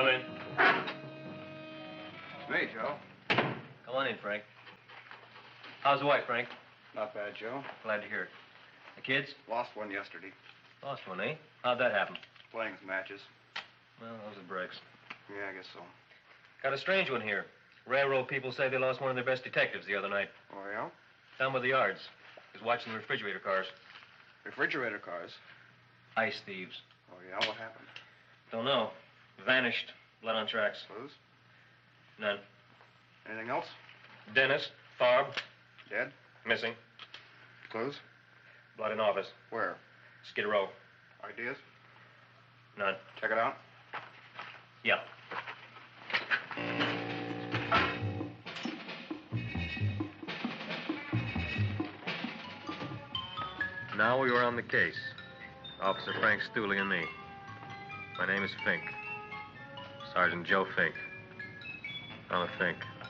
Come in. It's me, Joe. Come on in, Frank. How's the wife, Frank? Not bad, Joe. Glad to hear it. The kids? Lost one yesterday. Lost one, eh? How'd that happen? Playing some matches. Well, those are breaks. Yeah, I guess so. Got a strange one here. Railroad people say they lost one of their best detectives the other night. Oh, yeah? Down by the yards. He was watching the refrigerator cars. Refrigerator cars? Ice thieves. Oh, yeah? What happened? Don't know. Vanished. Blood on tracks. Clues? None. Anything else? Dennis. Farb. Dead? Missing. Clues? Blood in office. Where? Skid Row. Ideas? None. Check it out. Yeah. Now we are on the case. Officer Frank Stooley and me. My name is Fink. Sergeant Joe Fink. I'm a Fink.